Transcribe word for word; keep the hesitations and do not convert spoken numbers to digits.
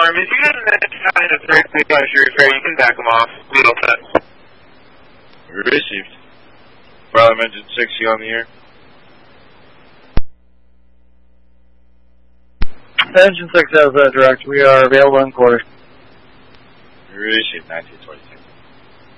confirm, if you get an kind of correctly by your repair, you can back them off. We don't touch. Received. Bravo engine sixty on the air. Engine six has that direct. We are available in quarters. Received nineteen twenty-two.